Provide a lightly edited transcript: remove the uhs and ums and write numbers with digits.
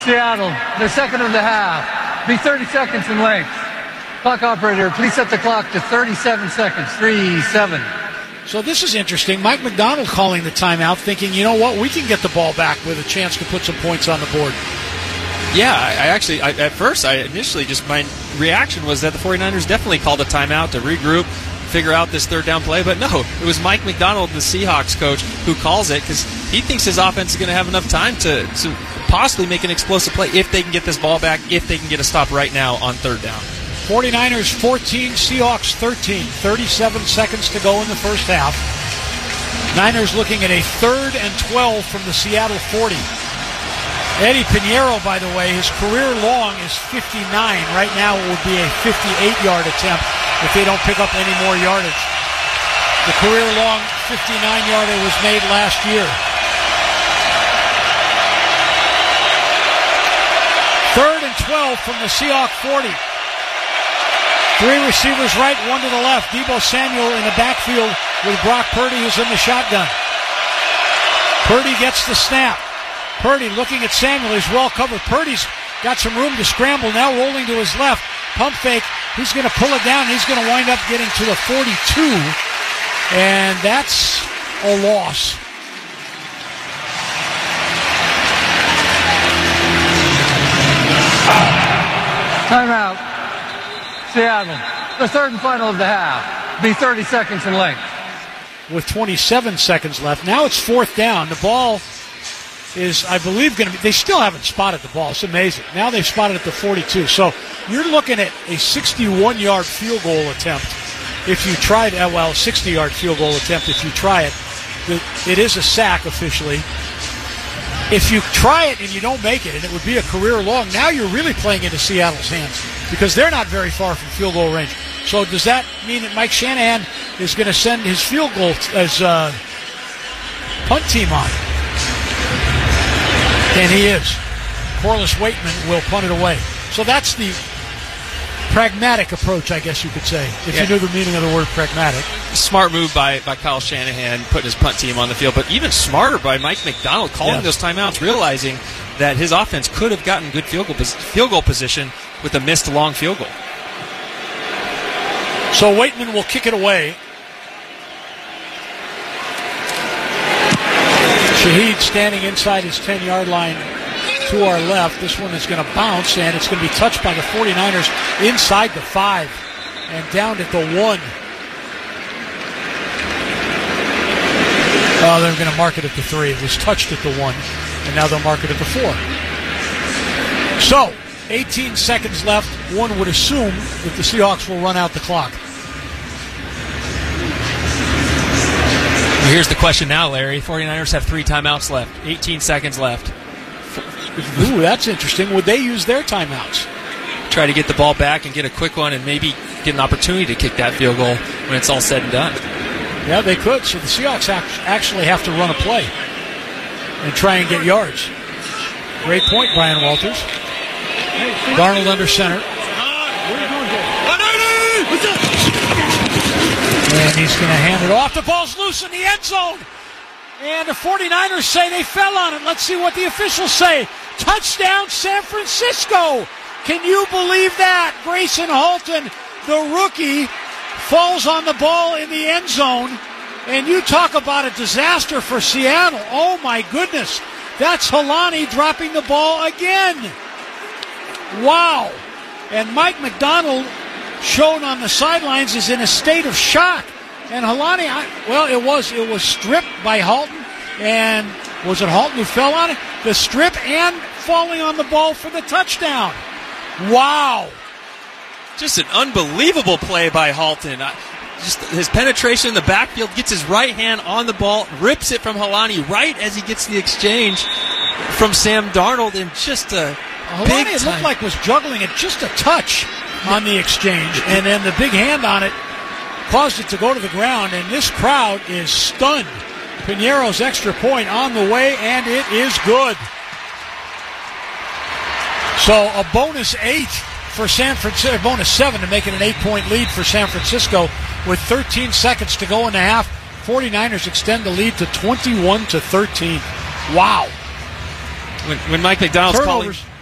Seattle, their second of the half. Be 30 seconds in length. Clock operator, please set the clock to 37 seconds. 3-7. So this is interesting. Mike McDonald calling the timeout, thinking, you know what, we can get the ball back with a chance to put some points on the board. Yeah, at first, initially, just my reaction was that the 49ers definitely called a timeout to regroup, figure out this third down play. But no, it was Mike McDonald, the Seahawks coach, who calls it because he thinks his offense is going to have enough time to possibly make an explosive play if they can get this ball back, if they can get a stop right now on third down. 49ers 14, Seahawks 13. 37 seconds to go in the first half. Niners looking at a 3rd and 12 from the Seattle 40. Eddie Pinheiro, by the way, his career long is 59. Right now it would be a 58-yard attempt if they don't pick up any more yardage. The career long 59-yarder was made last year. 3rd and 12 from the Seahawks 40. 3 receivers right, 1 to the left. Deebo Samuel in the backfield with Brock Purdy, who's in the shotgun. Purdy gets the snap. Purdy looking at Samuel. He's well covered. Purdy's got some room to scramble. Now rolling to his left. Pump fake. He's going to pull it down. He's going to wind up getting to the 42. And that's a loss. Timeout. Seattle. The third and final of the half. Be 30 seconds in length. With 27 seconds left. Now it's 4th down. The ball is, I believe, going to be, they still haven't spotted the ball. It's amazing. Now they've spotted at the 42. So you're looking at a 61-yard field goal attempt if you tried, 60-yard field goal attempt if you try it. It is a sack officially. If you try it and you don't make it, and it would be a career long, now you're really playing into Seattle's hands because they're not very far from field goal range. So does that mean that Mike Shanahan is going to send his field goal as punt team on? And he is. Corliss Waitman will punt it away. So that's the pragmatic approach, I guess you could say, if you knew the meaning of the word pragmatic. Smart move by Kyle Shanahan putting his punt team on the field, but even smarter by Mike McDonald calling those timeouts, realizing that his offense could have gotten good field goal position with a missed long field goal. So Waitman will kick it away. Shaheed standing inside his 10-yard line to our left. This one is going to bounce, and it's going to be touched by the 49ers inside the 5 and down at the 1. Oh, they're going to mark it at the 3. It was touched at the 1, and now they'll mark it at the 4. So, 18 seconds left. One would assume that the Seahawks will run out the clock. Here's the question now, Larry. 49ers have 3 timeouts left. 18 seconds left. Ooh, that's interesting. Would they use their timeouts? Try to get the ball back and get a quick one and maybe get an opportunity to kick that field goal when it's all said and done. Yeah, they could. So the Seahawks actually have to run a play and try and get yards. Great point, Brian Walters. Darnold under center. And he's going to hand it off. The ball's loose in the end zone. And the 49ers say they fell on it. Let's see what the officials say. Touchdown, San Francisco. Can you believe that? Grayson Halton, the rookie, falls on the ball in the end zone. And you talk about a disaster for Seattle. Oh, my goodness. That's Helani dropping the ball again. Wow. And Mike McDonald, shown on the sidelines, is in a state of shock. And Helani, it was stripped by Halton. And was it Halton who fell on it? The strip and falling on the ball for the touchdown. Wow. Just an unbelievable play by Halton. Just his penetration in the backfield, gets his right hand on the ball, rips it from Helani right as he gets the exchange from Sam Darnold, and just a big Helani, it looked like was juggling it just a touch on the exchange, and then the big hand on it caused it to go to the ground, and this crowd is stunned. Pinheiro's extra point on the way, and it is good. So a bonus 8 for San Francisco, bonus 7 to make it an 8-point lead for San Francisco with 13 seconds to go in the half. 49ers extend the lead to 21-13. Wow. when Mike McDonald's calling. Turnovers.